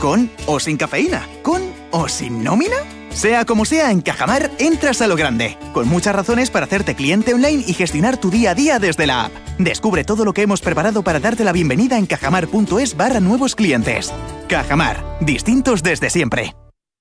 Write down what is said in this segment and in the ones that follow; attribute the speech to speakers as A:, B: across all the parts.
A: ¿Con o sin cafeína? ¿Con o sin nómina? Sea como sea, en Cajamar entras a lo grande, con muchas razones para hacerte cliente online y gestionar tu día a día desde la app. Descubre todo lo que hemos preparado para darte la bienvenida en cajamar.es/nuevos clientes. Cajamar, distintos desde siempre.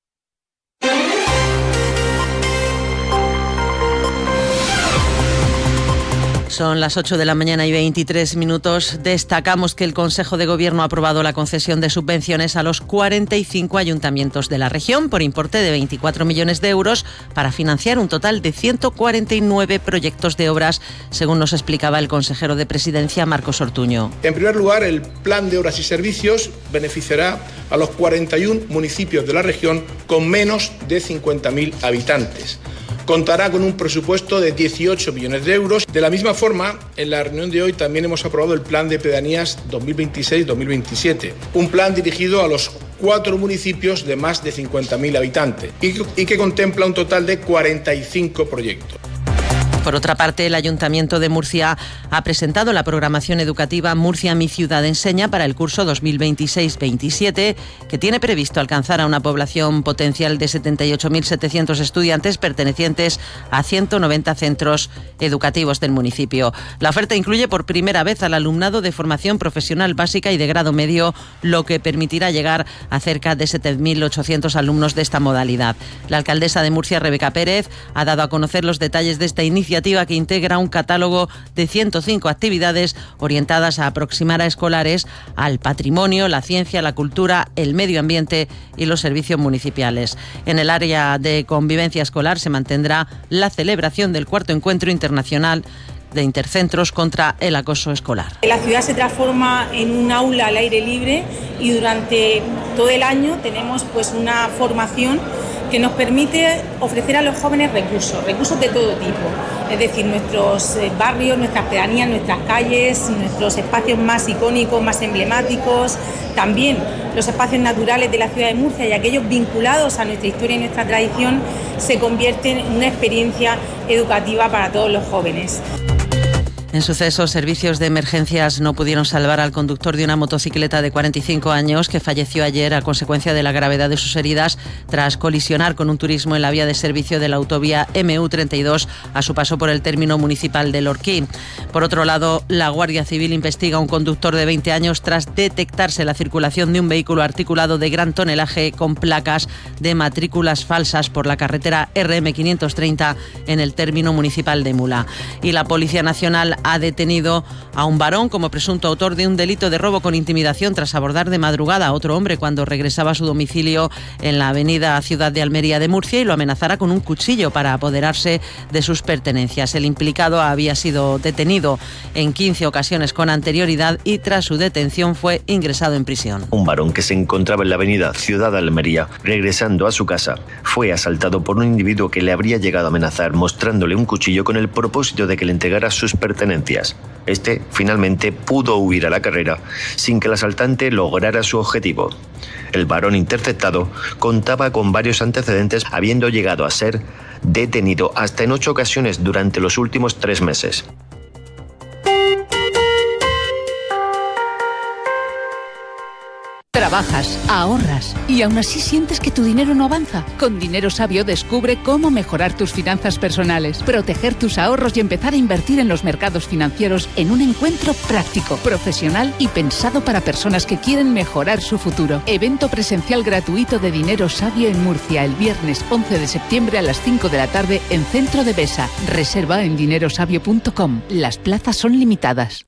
B: Son las 8 de la mañana y 23 minutos. Destacamos que el Consejo de Gobierno ha aprobado la concesión de subvenciones a los 45 ayuntamientos de la región por importe de 24 millones de euros para financiar un total de 149 proyectos de obras, según nos explicaba el consejero de Presidencia, Marcos Ortuño.
C: En primer lugar, el Plan de Obras y Servicios beneficiará a los 41 municipios de la región con menos de 50.000 habitantes. Contará con un presupuesto de 18 millones de euros. De la misma forma, en la reunión de hoy también hemos aprobado el Plan de Pedanías 2026-2027, un plan dirigido a los 4 municipios de más de 50.000 habitantes y que contempla un total de 45 proyectos.
B: Por otra parte, el Ayuntamiento de Murcia ha presentado la programación educativa Murcia, mi ciudad enseña para el curso 2026-27, que tiene previsto alcanzar a una población potencial de 78.700 estudiantes pertenecientes a 190 centros educativos del municipio. La oferta incluye por primera vez al alumnado de formación profesional básica y de grado medio, lo que permitirá llegar a cerca de 7.800 alumnos de esta modalidad. La alcaldesa de Murcia, Rebeca Pérez, ha dado a conocer los detalles de esta iniciativa, que integra un catálogo de 105 actividades orientadas a aproximar a escolares al patrimonio, la ciencia, la cultura, el medio ambiente y los servicios municipales. En el área de convivencia escolar se mantendrá la celebración del 4º Encuentro Internacional de Intercentros contra el Acoso Escolar.
D: La ciudad se transforma en un aula al aire libre y durante todo el año tenemos una formación que nos permite ofrecer a los jóvenes recursos de todo tipo. Es decir, nuestros barrios, nuestras pedanías, nuestras calles, nuestros espacios más icónicos, más emblemáticos, también los espacios naturales de la ciudad de Murcia y aquellos vinculados a nuestra historia y nuestra tradición se convierten en una experiencia educativa para todos los jóvenes.
B: En sucesos, servicios de emergencias no pudieron salvar al conductor de una motocicleta de 45 años que falleció ayer a consecuencia de la gravedad de sus heridas tras colisionar con un turismo en la vía de servicio de la autovía MU32 a su paso por el término municipal de Lorquí. Por otro lado, la Guardia Civil investiga a un conductor de 20 años tras detectarse la circulación de un vehículo articulado de gran tonelaje con placas de matrículas falsas por la carretera RM530 en el término municipal de Mula. Y la Policía Nacional ha detenido a un varón como presunto autor de un delito de robo con intimidación tras abordar de madrugada a otro hombre cuando regresaba a su domicilio en la avenida Ciudad de Almería de Murcia y lo amenazara con un cuchillo para apoderarse de sus pertenencias. El implicado había sido detenido en 15 ocasiones con anterioridad y tras su detención fue ingresado en prisión.
E: Un varón que se encontraba en la avenida Ciudad de Almería regresando a su casa fue asaltado por un individuo que le habría llegado a amenazar mostrándole un cuchillo con el propósito de que le entregara sus pertenencias. Este finalmente pudo huir a la carrera sin que el asaltante lograra su objetivo. El varón interceptado contaba con varios antecedentes, habiendo llegado a ser detenido hasta en 8 ocasiones durante los últimos 3 meses.
F: Trabajas, ahorras y aún así sientes que tu dinero no avanza. Con Dinero Sabio descubre cómo mejorar tus finanzas personales, proteger tus ahorros y empezar a invertir en los mercados financieros en un encuentro práctico, profesional y pensado para personas que quieren mejorar su futuro. Evento presencial gratuito de Dinero Sabio en Murcia el viernes 11 de septiembre a las 5 de la tarde en Centro de Besa. Reserva en dinerosabio.com. Las plazas son limitadas.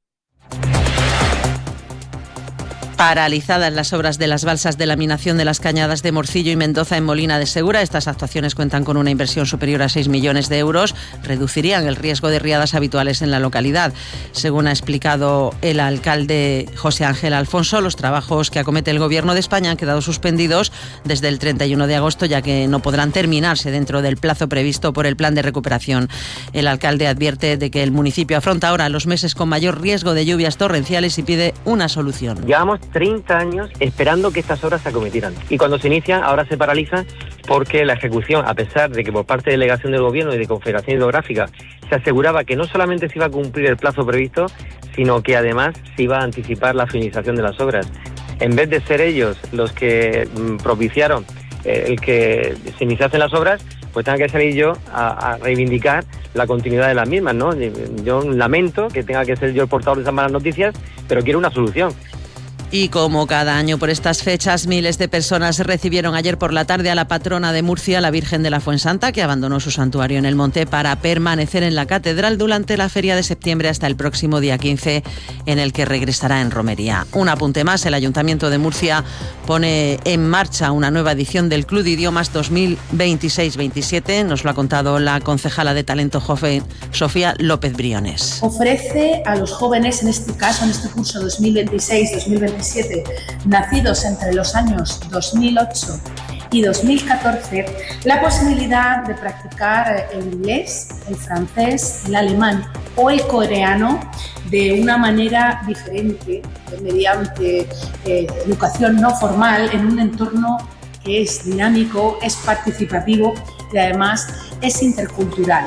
B: Paralizadas las obras de las balsas de laminación de las cañadas de Morcillo y Mendoza en Molina de Segura. Estas actuaciones cuentan con una inversión superior a 6 millones de euros. Reducirían el riesgo de riadas habituales en la localidad. Según ha explicado el alcalde José Ángel Alfonso, los trabajos que acomete el Gobierno de España han quedado suspendidos desde el 31 de agosto, ya que no podrán terminarse dentro del plazo previsto por el plan de recuperación. El alcalde advierte de que el municipio afronta ahora los meses con mayor riesgo de lluvias torrenciales y pide una solución.
G: Llevamos 30 años esperando que estas obras se acometieran. Y cuando se inician, ahora se paraliza porque la ejecución, a pesar de que por parte de delegación del Gobierno y de Confederación Hidrográfica se aseguraba que no solamente se iba a cumplir el plazo previsto, sino que además se iba a anticipar la finalización de las obras. en vez de ser ellos los que propiciaron el que se iniciasen las obras, pues tenga que salir yo a reivindicar la continuidad de las mismas, ¿no? Yo lamento que tenga que ser yo el portador de esas malas noticias, pero quiero una solución.
B: Y como cada año por estas fechas, miles de personas recibieron ayer por la tarde a la patrona de Murcia, la Virgen de la Fuensanta, que abandonó su santuario en el monte para permanecer en la catedral durante la feria de septiembre hasta el próximo día 15, en el que regresará en romería. Un apunte más, el Ayuntamiento de Murcia pone en marcha una nueva edición del Club de Idiomas 2026-27. Nos lo ha contado la concejala de Talento Joven, Sofía López Briones.
H: Ofrece a los jóvenes, en este caso, en este curso 2026-2027, nacidos entre los años 2008 y 2014, la posibilidad de practicar el inglés, el francés, el alemán o el coreano de una manera diferente, mediante educación no formal, en un entorno que es dinámico, es participativo y además es intercultural.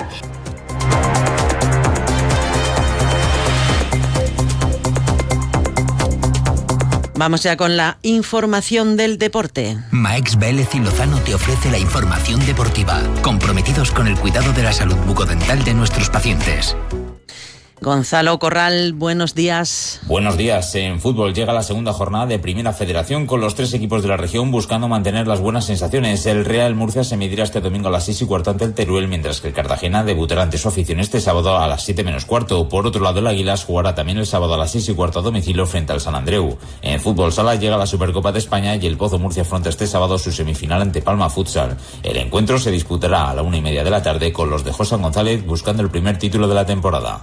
B: Vamos ya con la información del deporte.
I: Maex Vélez y Lozano te ofrece la información deportiva, comprometidos con el cuidado de la salud bucodental de nuestros pacientes.
B: Gonzalo Corral, buenos días.
J: Buenos días. En fútbol llega la segunda jornada de Primera Federación con los 3 equipos de la región buscando mantener las buenas sensaciones. El Real Murcia se medirá este domingo a las 6:15 ante el Teruel, mientras que el Cartagena debutará ante su afición este sábado a las 7:15. Por otro lado, el Águilas jugará también el sábado a las 6:15 a domicilio frente al San Andreu. En fútbol sala llega la Supercopa de España y el Pozo Murcia afronta este sábado su semifinal ante Palma Futsal. El encuentro se disputará a la 1:30 de la tarde con los de José González buscando el primer título de la temporada.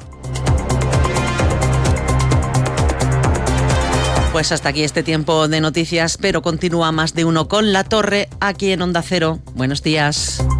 B: Pues hasta aquí este tiempo de noticias, pero continúa Más de Uno con La Torre, aquí en Onda Cero. Buenos días.